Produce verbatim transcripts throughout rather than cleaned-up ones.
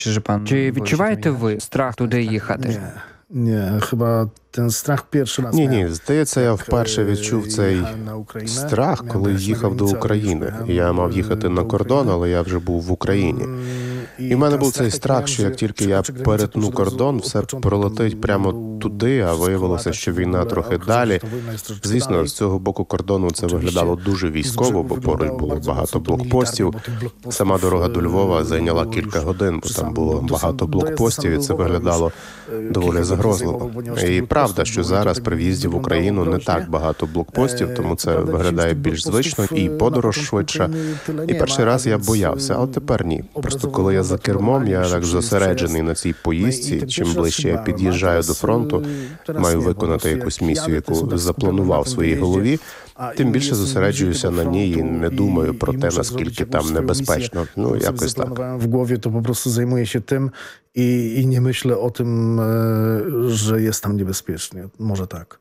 Чи відчуваєте ви страх туди їхати? Ні, ні, хіба ten strach перший раз. Ні, ні, здається, я вперше відчув цей страх, коли їхав до України. Я мав їхати на кордон, але я вже був в Україні. І в мене був цей страх, що як тільки я перетну кордон, все пролетить прямо туди, а виявилося, що війна трохи далі. Звісно, з цього боку кордону це виглядало дуже військово, бо поруч було багато блокпостів. Сама дорога до Львова зайняла кілька годин, бо там було багато блокпостів, і це виглядало доволі загрозливо. І правда, що зараз при в'їзді в Україну не так багато блокпостів, тому це виглядає більш звично, і подорож швидша. І перший раз я боявся, але тепер ні. Просто коли я за кермом, я так зосереджений на цій поїздці. Чим ближче я під'їжджаю до фронту, маю виконати якусь місію, яку запланував в своїй голові, тим більше зосереджуюся на ній і не думаю про те, наскільки там небезпечно. Ну, якось так. В голові, то po prostu zajmuję się tym i, i nie myślę o tym, że jest tam niebezpiecznie. Może tak.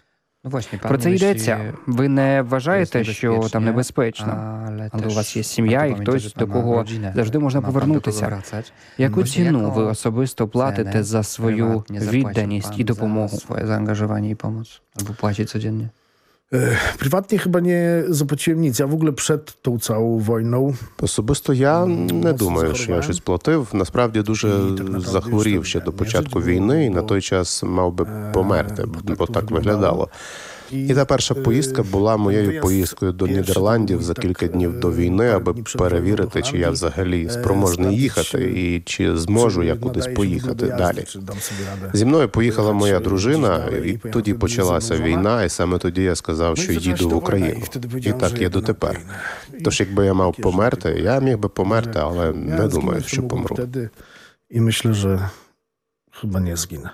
Про це йдеться. Ви не вважаєте, що там небезпечно, але у вас є сім'я і хтось, до кого завжди можна повернутися. Яку ціну ви особисто платите за свою відданість і допомогу? Своє заангажування і допомогу? Або платите щоденно? Prywatnie chyba nie zapłaciłem nic. Ja w ogóle przed tą całą wojną... Особисто я не думаю, що я щось платив. Насправді дуже захворів ще до початку війни і на той час мав би померти, бо так виглядало. І та перша поїздка була моєю поїздкою до Нідерландів за кілька днів до війни, аби перевірити, чи я взагалі спроможний їхати і чи зможу я кудись поїхати далі. Зі мною поїхала моя дружина, і тоді почалася війна, і саме тоді я сказав, що їду в Україну. І так є дотепер. Тож, якби я мав померти, я міг би померти, але не думаю, що помру. І myślę, що chyba nie zginę.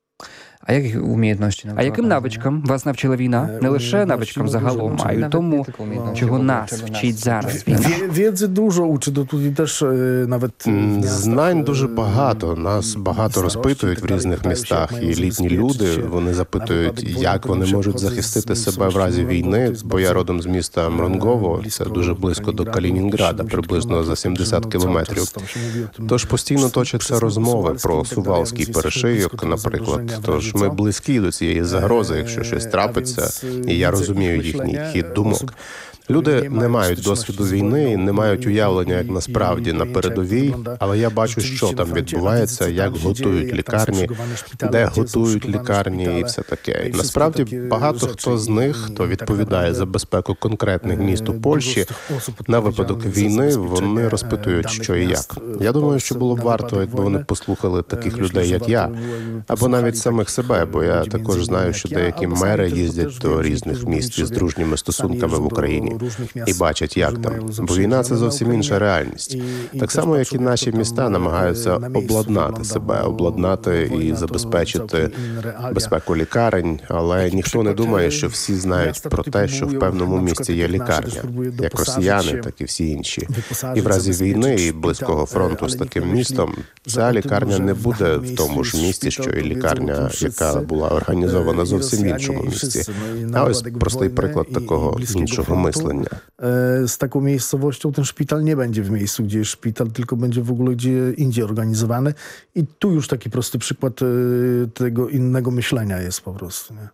А як умієтності? А яким навичкам вас навчила війна? Не лише навичкам загалом, а й тому, чого нас вчить зараз війна. Wiedzy dużo uczy, to tutaj też nawet... Знань дуже багато. Нас багато розпитують в різних містах. І літні люди, вони запитують, як вони можуть захистити себе в разі війни, бо я родом з міста Мронгово, це дуже близько до Калінінграда, приблизно за сімдесят кілометрів. Тож постійно точаться розмови про Сувалський перешийок, наприклад. Тож ми близькі до цієї загрози, якщо щось трапиться, і я розумію їхній хід думок. Люди не мають досвіду війни, не мають уявлення, як насправді на передовій, але я бачу, що там відбувається, як готують лікарні, де готують лікарні і все таке. І насправді багато хто з них, хто відповідає за безпеку конкретних міст у Польщі, на випадок війни вони розпитують, що і як. Я думаю, що було б варто, якби вони послухали таких людей, як я, або навіть самих себе, бо я також знаю, що деякі мери їздять до різних міст із дружніми стосунками в Україні. І бачать, як там. Бо війна – це зовсім інша реальність. Так само, як і наші міста намагаються обладнати себе, обладнати і забезпечити безпеку лікарень, але ніхто не думає, що всі знають про те, що в певному місці є лікарня, як росіяни, так і всі інші. І в разі війни і близького фронту з таким містом, ця лікарня не буде в тому ж місці, що і лікарня, яка була організована зовсім в іншому місці. А ось простий приклад такого іншого мислення. Z taką miejscowością ten szpital nie będzie w miejscu, gdzie jest szpital, tylko będzie w ogóle gdzie indziej organizowany. I tu już taki prosty przykład tego innego myślenia jest po prostu. Nie?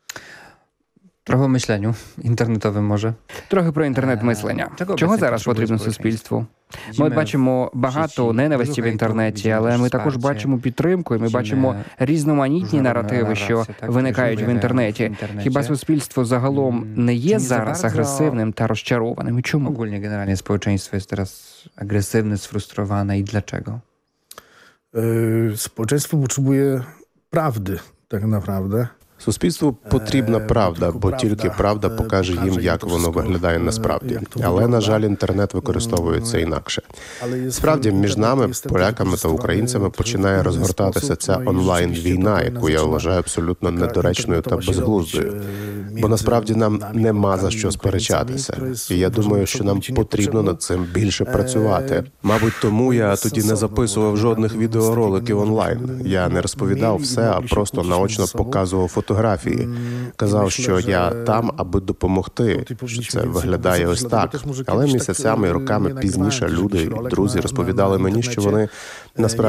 Трохи мишленню, інтернетовим може. Трохи про інтернет-мислення. Чого зараз потрібно суспільству? Ми бачимо багато ненависті в інтернеті, але ми також бачимо підтримку, і ми бачимо різноманітні наративи, що виникають в інтернеті. Хіба суспільство загалом не є зараз агресивним та розчарованим? І чому? Ogólnie generalnie społeczeństwo jest teraz agresywne, sfrustrowane i dlaczego? Społeczeństwo potrzebuje prawdy, tak naprawdę. Суспільству потрібна правда, бо тільки правда покаже їм, як воно виглядає насправді. Але, на жаль, інтернет використовується інакше. Справді, між нами, поляками та українцями, починає розгортатися ця онлайн-війна, яку я вважаю абсолютно недоречною та безглуздою. Бо насправді нам нема за що сперечатися. І я думаю, що нам потрібно над цим більше працювати. Мабуть, тому я тоді не записував жодних відеороликів онлайн. Я не розповідав все, а просто наочно показував фотографії. Казав, що я там, аби допомогти, що це виглядає ось так. Але місяцями і роками пізніше люди і друзі розповідали мені, що вони насправді